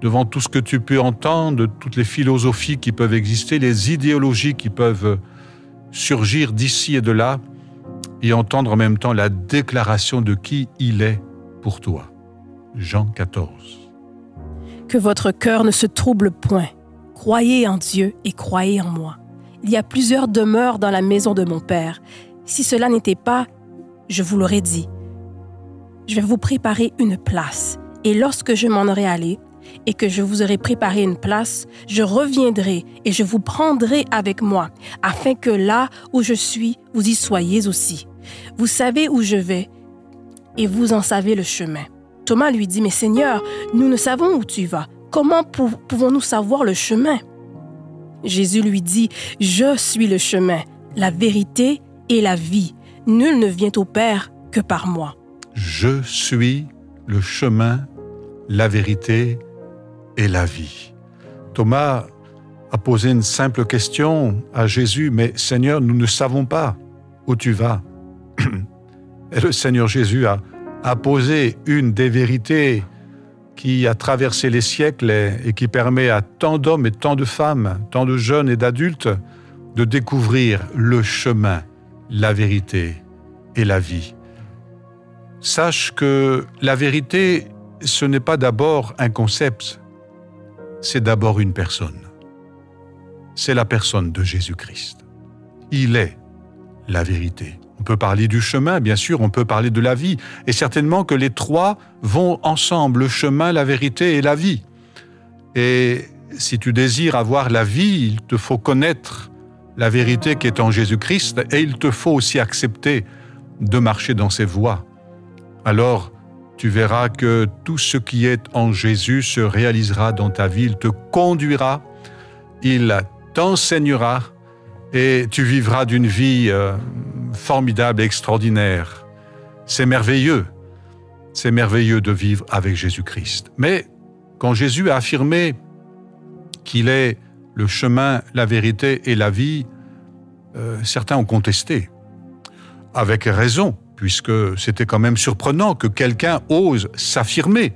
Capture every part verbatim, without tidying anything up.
devant tout ce que tu peux entendre, toutes les philosophies qui peuvent exister, les idéologies qui peuvent surgir d'ici et de là, et entendre en même temps la déclaration de qui il est pour toi. Jean quatorze. Que votre cœur ne se trouble point. Croyez en Dieu et croyez en moi. Il y a plusieurs demeures dans la maison de mon Père. Si cela n'était pas, je vous l'aurais dit. Je vais vous préparer une place. Et lorsque je m'en aurai allé et que je vous aurai préparé une place, je reviendrai et je vous prendrai avec moi, afin que là où je suis, vous y soyez aussi. Vous savez où je vais et vous en savez le chemin. Thomas lui dit, « Mais Seigneur, nous ne savons où tu vas. Comment pou- pouvons-nous savoir le chemin? » Jésus lui dit, « Je suis le chemin, la vérité et la vie. Nul ne vient au Père que par moi. » Je suis le chemin, la vérité et la vie. Thomas a posé une simple question à Jésus, « Mais Seigneur, nous ne savons pas où tu vas. » Et le Seigneur Jésus a, a posé une des vérités qui a traversé les siècles et, et qui permet à tant d'hommes et tant de femmes, tant de jeunes et d'adultes, de découvrir le chemin, la vérité et la vie. Sache que la vérité, ce n'est pas d'abord un concept, c'est d'abord une personne. C'est la personne de Jésus-Christ. Il est la vérité. On peut parler du chemin, bien sûr, on peut parler de la vie, et certainement que les trois vont ensemble, le chemin, la vérité et la vie. Et si tu désires avoir la vie, il te faut connaître la vérité qui est en Jésus-Christ, et il te faut aussi accepter de marcher dans ses voies. Alors, tu verras que tout ce qui est en Jésus se réalisera dans ta vie, il te conduira, il t'enseignera, et tu vivras d'une vie euh, formidable et extraordinaire. C'est merveilleux, c'est merveilleux de vivre avec Jésus-Christ. Mais quand Jésus a affirmé qu'il est le chemin, la vérité et la vie, euh, certains ont contesté, avec raison, puisque c'était quand même surprenant que quelqu'un ose s'affirmer,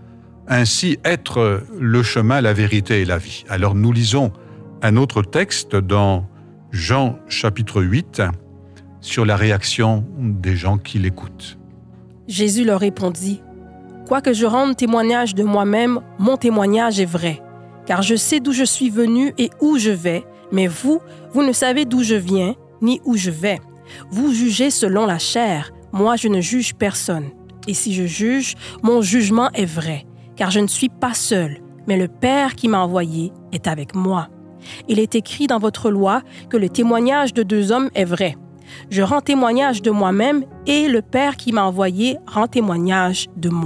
ainsi être le chemin, la vérité et la vie. Alors nous lisons un autre texte dans Jean chapitre huit, sur la réaction des gens qui l'écoutent. Jésus leur répondit, « Quoique je rende témoignage de moi-même, mon témoignage est vrai, car je sais d'où je suis venu et où je vais, mais vous, vous ne savez d'où je viens, ni où je vais. Vous jugez selon la chair, moi je ne juge personne. Et si je juge, mon jugement est vrai, car je ne suis pas seul, mais le Père qui m'a envoyé est avec moi. Il est écrit dans votre loi que le témoignage de deux hommes est vrai. Je rends témoignage de moi-même et le Père qui m'a envoyé rend témoignage de moi. »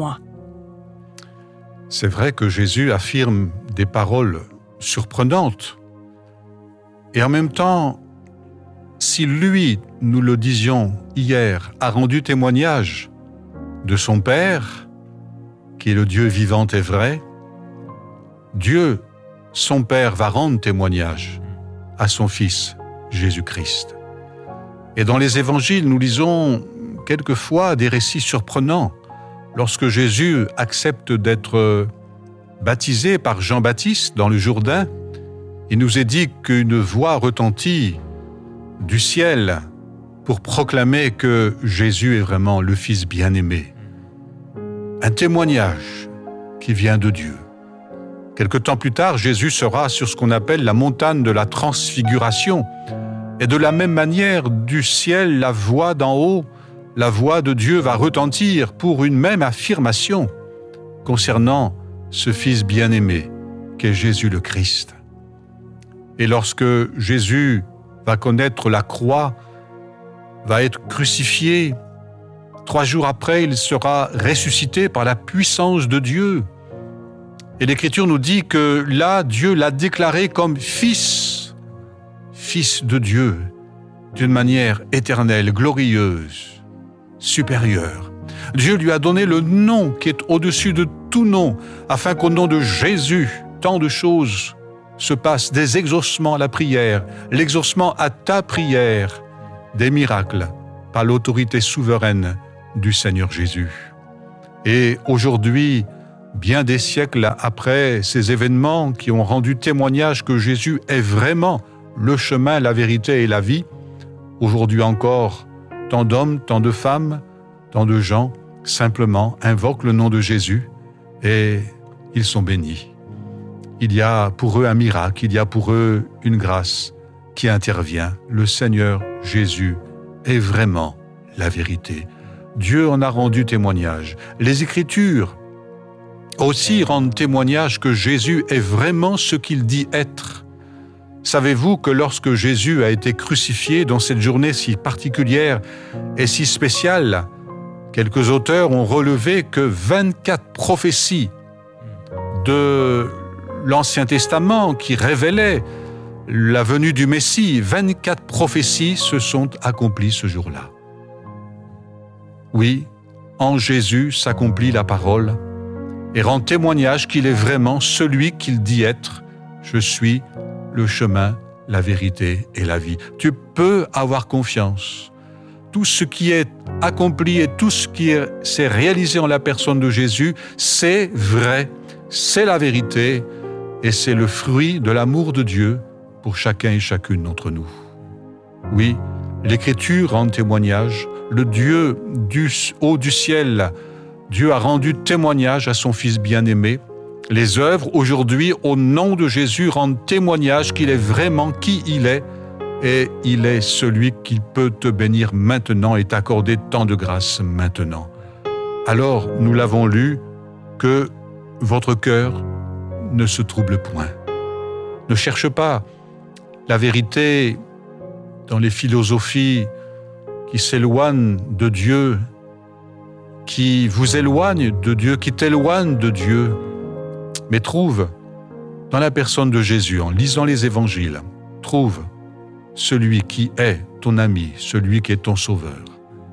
C'est vrai que Jésus affirme des paroles surprenantes. Et en même temps, si lui, nous le disions hier, a rendu témoignage de son Père, qui est le Dieu vivant et vrai, Dieu, son Père, va rendre témoignage à son Fils, Jésus-Christ. Et dans les évangiles, nous lisons quelquefois des récits surprenants. Lorsque Jésus accepte d'être baptisé par Jean-Baptiste dans le Jourdain, il nous est dit qu'une voix retentit du ciel pour proclamer que Jésus est vraiment le Fils bien-aimé. Un témoignage qui vient de Dieu. Quelque temps plus tard, Jésus sera sur ce qu'on appelle la montagne de la transfiguration. Et de la même manière, du ciel, la voix d'en haut, la voix de Dieu va retentir pour une même affirmation concernant ce Fils bien-aimé qu'est Jésus le Christ. Et lorsque Jésus va connaître la croix, va être crucifié, trois jours après, il sera ressuscité par la puissance de Dieu. Et l'Écriture nous dit que là, Dieu l'a déclaré comme Fils, Fils de Dieu, d'une manière éternelle, glorieuse, supérieure. Dieu lui a donné le nom qui est au-dessus de tout nom, afin qu'au nom de Jésus, tant de choses se passent, des exaucements à la prière, l'exaucement à ta prière, des miracles par l'autorité souveraine du Seigneur Jésus. Et aujourd'hui, bien des siècles après ces événements qui ont rendu témoignage que Jésus est vraiment le chemin, la vérité et la vie, aujourd'hui encore, tant d'hommes, tant de femmes, tant de gens, simplement invoquent le nom de Jésus et ils sont bénis. Il y a pour eux un miracle, il y a pour eux une grâce qui intervient. Le Seigneur Jésus est vraiment la vérité. Dieu en a rendu témoignage. Les Écritures aussi rendent témoignage que Jésus est vraiment ce qu'il dit être. Savez-vous que lorsque Jésus a été crucifié dans cette journée si particulière et si spéciale, quelques auteurs ont relevé que vingt-quatre prophéties de l'Ancien Testament qui révélaient la venue du Messie, vingt-quatre prophéties se sont accomplies ce jour-là. Oui, en Jésus s'accomplit la parole et rend témoignage qu'il est vraiment celui qu'il dit être. Je suis le chemin, la vérité et la vie. Tu peux avoir confiance. Tout ce qui est accompli et tout ce qui s'est réalisé en la personne de Jésus, c'est vrai, c'est la vérité et c'est le fruit de l'amour de Dieu pour chacun et chacune d'entre nous. Oui, l'Écriture rend témoignage. Le Dieu du haut du ciel, Dieu a rendu témoignage à son Fils bien-aimé. Les œuvres, aujourd'hui, au nom de Jésus, rendent témoignage qu'il est vraiment qui il est et il est celui qui peut te bénir maintenant et t'accorder tant de grâce maintenant. Alors, nous l'avons lu, que votre cœur ne se trouble point. Ne cherche pas la vérité dans les philosophies qui s'éloignent de Dieu, qui vous éloignent de Dieu, qui t'éloignent de Dieu, mais trouve dans la personne de Jésus, en lisant les évangiles, trouve celui qui est ton ami, celui qui est ton sauveur.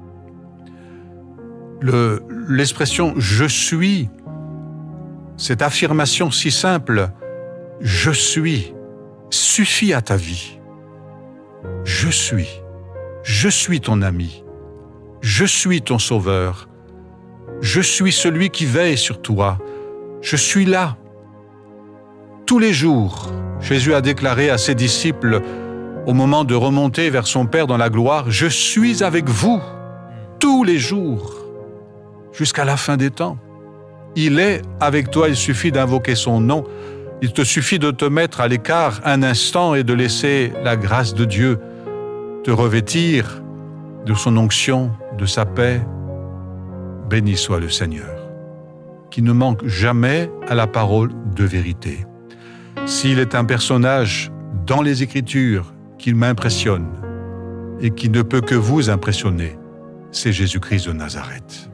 Le, l'expression « je suis », cette affirmation si simple « je suis » suffit à ta vie. Je suis. Je suis ton ami. Je suis ton sauveur. Je suis celui qui veille sur toi. Je suis là. Tous les jours, Jésus a déclaré à ses disciples, au moment de remonter vers son Père dans la gloire, « Je suis avec vous tous les jours, jusqu'à la fin des temps. » Il est avec toi, il suffit d'invoquer son nom. Il te suffit de te mettre à l'écart un instant et de laisser la grâce de Dieu te revêtir de son onction, de sa paix. Béni soit le Seigneur, qui ne manque jamais à la parole de vérité. S'il est un personnage dans les Écritures qui m'impressionne et qui ne peut que vous impressionner, c'est Jésus-Christ de Nazareth.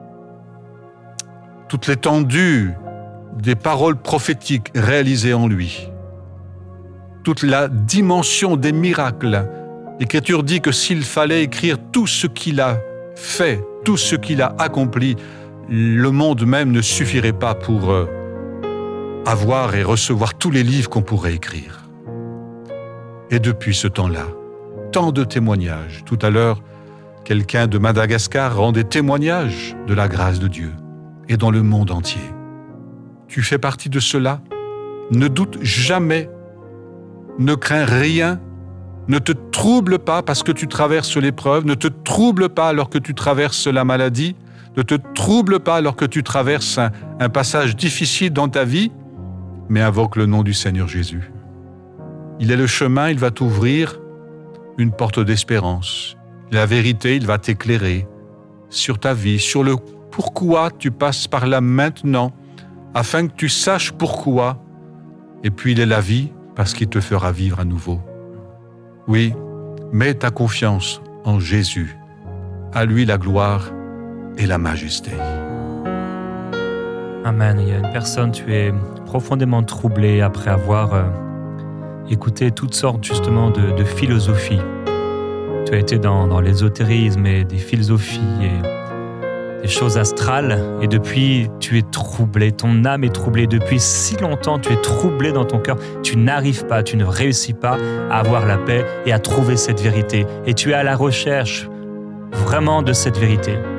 Toute l'étendue des paroles prophétiques réalisées en lui, toute la dimension des miracles. L'Écriture dit que s'il fallait écrire tout ce qu'il a fait, tout ce qu'il a accompli, le monde même ne suffirait pas pour euh, avoir et recevoir tous les livres qu'on pourrait écrire. Et depuis ce temps-là, tant de témoignages. Tout à l'heure, quelqu'un de Madagascar rendait témoignage de la grâce de Dieu et dans le monde entier. Tu fais partie de cela. Ne doute jamais, ne crains rien, ne te trouble pas parce que tu traverses l'épreuve, ne te trouble pas alors que tu traverses la maladie, ne te trouble pas alors que tu traverses un, un passage difficile dans ta vie, mais invoque le nom du Seigneur Jésus. Il est le chemin, il va t'ouvrir une porte d'espérance. La vérité, il va t'éclairer sur ta vie, sur le pourquoi tu passes par là maintenant, afin que tu saches pourquoi. Et puis il est la vie, parce qu'il te fera vivre à nouveau. Oui, mets ta confiance en Jésus. À lui la gloire et la majesté. Amen. Il y a une personne, tu es profondément troublé après avoir euh, écouté toutes sortes justement de, de philosophies. Tu as été dans, dans l'ésotérisme et des philosophies et des choses astrales, et depuis tu es troublé, ton âme est troublée. Depuis si longtemps, tu es troublé dans ton cœur. Tu n'arrives pas, tu ne réussis pas à avoir la paix et à trouver cette vérité. Et tu es à la recherche vraiment de cette vérité.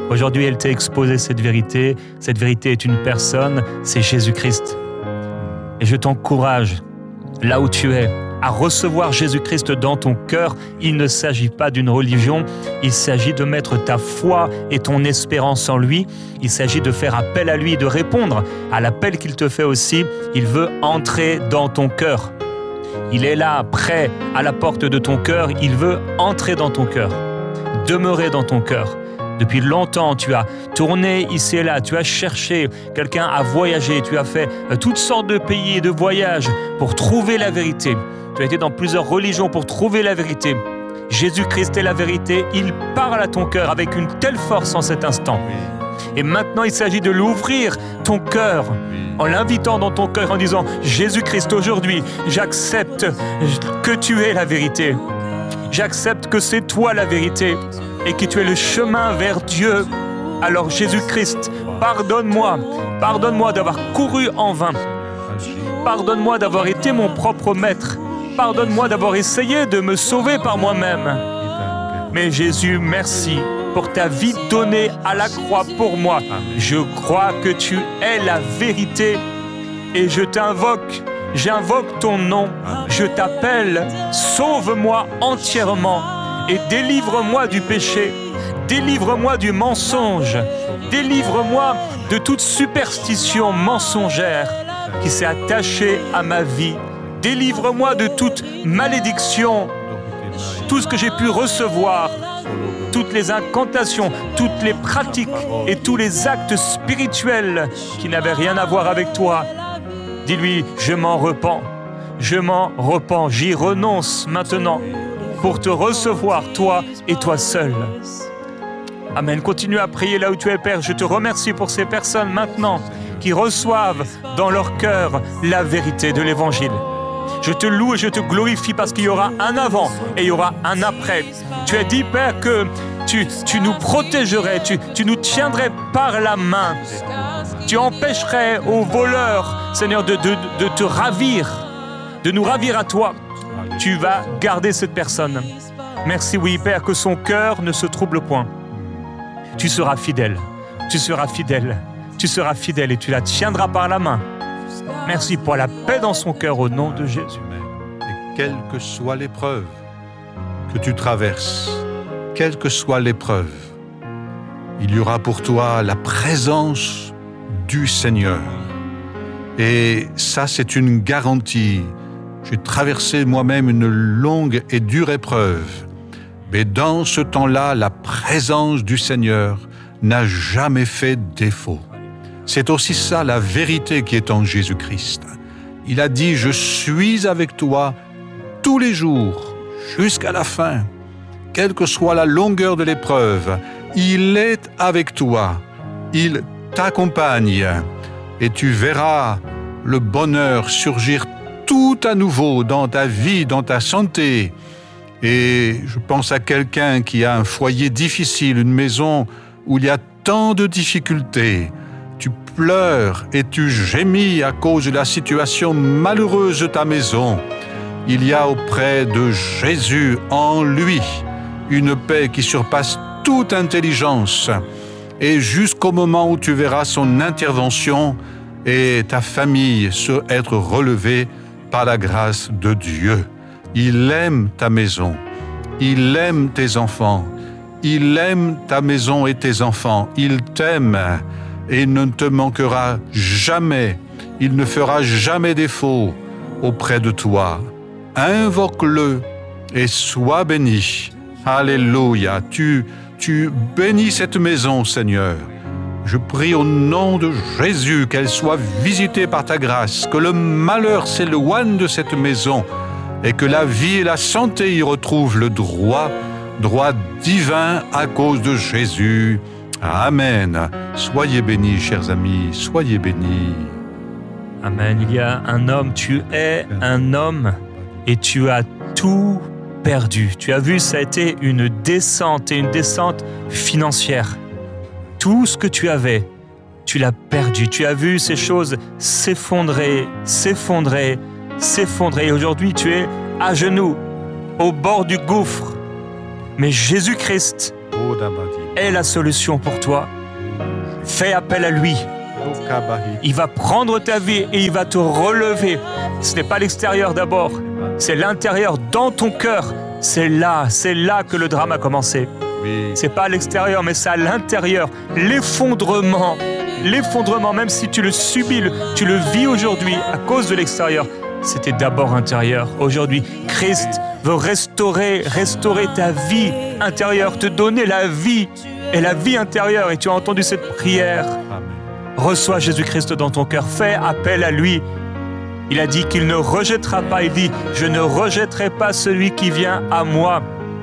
Aujourd'hui, elle t'a exposé cette vérité. Cette vérité est une personne, c'est Jésus-Christ. Et je t'encourage, là où tu es, à recevoir Jésus-Christ dans ton cœur. Il ne s'agit pas d'une religion, il s'agit de mettre ta foi et ton espérance en lui. Il s'agit de faire appel à lui, de répondre à l'appel qu'il te fait aussi. Il veut entrer dans ton cœur. Il est là, prêt à la porte de ton cœur. Il veut entrer dans ton cœur, demeurer dans ton cœur. Depuis longtemps, tu as tourné ici et là, tu as cherché quelqu'un à voyager, tu as fait toutes sortes de pays et de voyages pour trouver la vérité. Tu as été dans plusieurs religions pour trouver la vérité. Jésus-Christ est la vérité, il parle à ton cœur avec une telle force en cet instant. Et maintenant, il s'agit de l'ouvrir, ton cœur, en l'invitant dans ton cœur, en disant « Jésus-Christ, aujourd'hui, j'accepte que tu es la vérité. J'accepte que c'est toi la vérité et que tu es le chemin vers Dieu. Alors Jésus-Christ, pardonne-moi, pardonne-moi d'avoir couru en vain. Pardonne-moi d'avoir été mon propre maître. Pardonne-moi d'avoir essayé de me sauver par moi-même. Mais Jésus, merci pour ta vie donnée à la croix pour moi. Je crois que tu es la vérité et je t'invoque, j'invoque ton nom, je t'appelle, sauve-moi entièrement et délivre-moi du péché, délivre-moi du mensonge, délivre-moi de toute superstition mensongère qui s'est attachée à ma vie. Délivre-moi de toute malédiction, tout ce que j'ai pu recevoir, toutes les incantations, toutes les pratiques et tous les actes spirituels qui n'avaient rien à voir avec toi. Dis-lui, je m'en repens, je m'en repens, j'y renonce maintenant pour te recevoir, toi et toi seul. Amen. Continue à prier là où tu es, Père. Je te remercie pour ces personnes maintenant qui reçoivent dans leur cœur la vérité de l'Évangile. Je te loue et je te glorifie parce qu'il y aura un avant et il y aura un après. Tu as dit, Père, que tu, tu nous protégerais, tu, tu nous tiendrais par la main. Tu empêcherais aux voleurs, Seigneur, de, de, de te ravir, de nous ravir à toi. Tu vas garder cette personne. Merci, oui, Père, que son cœur ne se trouble point. Tu seras fidèle, tu seras fidèle, tu seras fidèle et tu la tiendras par la main. Merci pour la paix dans son cœur au nom de Jésus. Et quelle que soit l'épreuve que tu traverses, quelle que soit l'épreuve, il y aura pour toi la présence du Seigneur. Et ça, c'est une garantie. J'ai traversé moi-même une longue et dure épreuve. Mais dans ce temps-là, la présence du Seigneur n'a jamais fait défaut. C'est aussi ça la vérité qui est en Jésus-Christ. Il a dit « Je suis avec toi tous les jours, jusqu'à la fin. Quelle que soit la longueur de l'épreuve, il est avec toi. Il t'accompagne et tu verras le bonheur surgir tout à nouveau dans ta vie, dans ta santé. » Et je pense à quelqu'un qui a un foyer difficile, une maison où il y a tant de difficultés. Tu pleures et tu gémis à cause de la situation malheureuse de ta maison. Il y a auprès de Jésus en lui une paix qui surpasse toute intelligence. Et jusqu'au moment où tu verras son intervention et ta famille se être relevée par la grâce de Dieu. Il aime ta maison, il aime tes enfants, il aime ta maison et tes enfants, il t'aime. Et il ne te manquera jamais, il ne fera jamais défaut auprès de toi. Invoque-le et sois béni. Alléluia, tu, tu bénis cette maison, Seigneur. Je prie au nom de Jésus qu'elle soit visitée par ta grâce, que le malheur s'éloigne de cette maison et que la vie et la santé y retrouvent le droit, droit divin à cause de Jésus. Amen. Soyez bénis, chers amis, soyez bénis. Amen. Il y a un homme, tu es un homme et tu as tout perdu. Tu as vu, ça a été une descente et une descente financière. Tout ce que tu avais, tu l'as perdu. Tu as vu ces choses s'effondrer, s'effondrer, s'effondrer. Et aujourd'hui, tu es à genoux, au bord du gouffre. Mais Jésus-Christ est la solution pour toi. Fais appel à lui. Il va prendre ta vie et il va te relever. Ce n'est pas l'extérieur d'abord, c'est l'intérieur dans ton cœur. C'est là, c'est là que le drame a commencé. Oui. C'est pas à l'extérieur, mais c'est à l'intérieur. L'effondrement, l'effondrement, même si tu le subis, tu le vis aujourd'hui à cause de l'extérieur, c'était d'abord intérieur. Aujourd'hui, Christ veut restaurer, restaurer ta vie intérieure, te donner la vie et la vie intérieure. Et tu as entendu cette prière. Amen. Reçois Jésus-Christ dans ton cœur. Fais appel à lui. Il a dit qu'il ne rejettera pas. Il dit, je ne rejetterai pas celui qui vient à moi.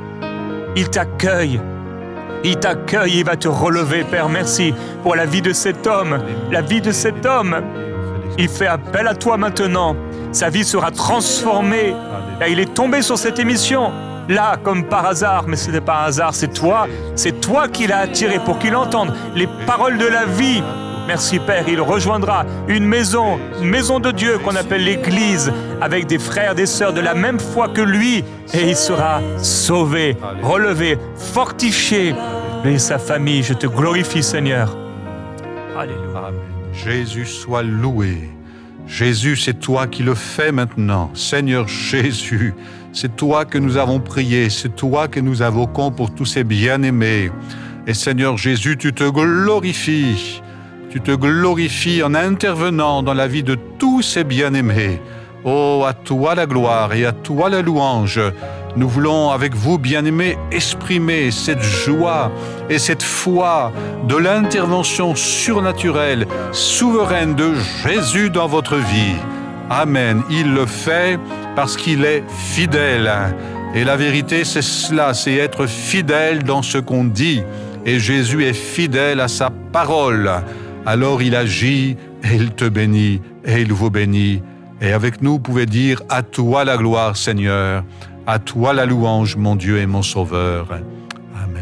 Il t'accueille. Il t'accueille, il va te relever. Père, merci pour la vie de cet homme. La vie de cet homme. Il fait appel à toi maintenant. Sa vie sera transformée. Et il est tombé sur cette émission. Là, comme par hasard, mais ce n'est pas un hasard, c'est toi. C'est toi qui l'as attiré pour qu'il entende les paroles de la vie. Merci Père, il rejoindra une maison, une maison de Dieu qu'on appelle l'Église, avec des frères, des sœurs de la même foi que lui, et il sera sauvé, relevé, fortifié. Et sa famille, je te glorifie Seigneur. Alléluia. Amen. Jésus soit loué. Jésus, c'est toi qui le fais maintenant. Seigneur Jésus, c'est toi que nous avons prié, c'est toi que nous invoquons pour tous ces bien-aimés. Et Seigneur Jésus, tu te glorifies. Tu te glorifies en intervenant dans la vie de tous ces bien-aimés. Oh, à toi la gloire et à toi la louange. Nous voulons, avec vous, bien-aimés, exprimer cette joie et cette foi de l'intervention surnaturelle, souveraine de Jésus dans votre vie. Amen. Il le fait parce qu'il est fidèle. Et la vérité, c'est cela, c'est être fidèle dans ce qu'on dit. Et Jésus est fidèle à sa parole. Alors il agit et il te bénit et il vous bénit. Et avec nous, vous pouvez dire « À toi la gloire, Seigneur, à toi la louange, mon Dieu et mon Sauveur. » Amen.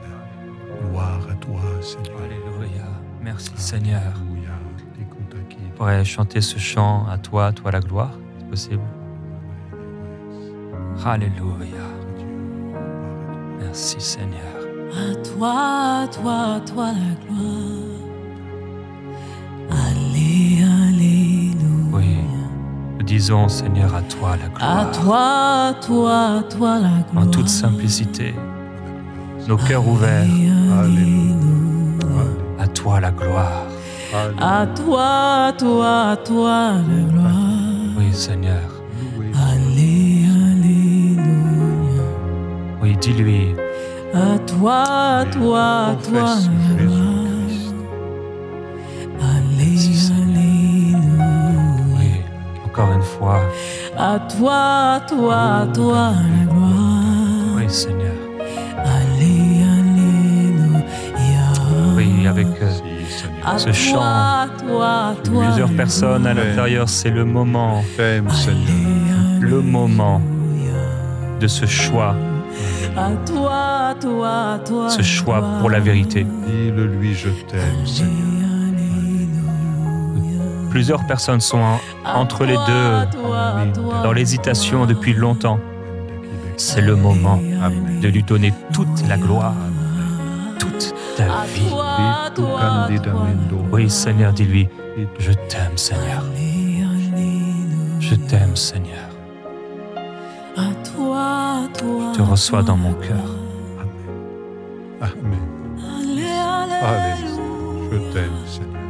Gloire à toi, Seigneur. Alléluia. Merci Seigneur. Alléluia. Écoute à qui. On pourrait chanter ce chant à toi, à toi la gloire, c'est possible. Alléluia. Merci Seigneur. À toi, à toi, à toi la gloire. Allez, alléluia. Oui, nous disons Seigneur à toi la gloire. À toi, à toi, à toi la gloire. En toute simplicité, nos cœurs ouverts. Alléluia. À toi la gloire. À toi, à toi, à toi la gloire. Oui Seigneur. Allez, alléluia. Oui, dis-lui. À toi, à toi, à toi la gloire. Allez, alléluia. Oui, encore une fois. À toi, à toi, à toi la gloire. Oui Seigneur. Allez, alléluia. Oui, avec euh, À ce toi, chant, à toi, à toi, plusieurs la personnes à gloire. l'intérieur, c'est le moment, T'aime, Seigneur. Allez, le moment alléluia. de ce choix, À toi, à toi, à toi. ce choix pour la vérité. Dis-le lui, je t'aime, Seigneur. Plusieurs personnes sont en- entre les deux, dans l'hésitation depuis longtemps. C'est le moment de lui donner toute la gloire, toute ta vie. Oui, Seigneur, dis-lui, je t'aime, Seigneur. Je t'aime, Seigneur. Je te reçois dans mon cœur. Amen. Alléluia. Je t'aime, Seigneur.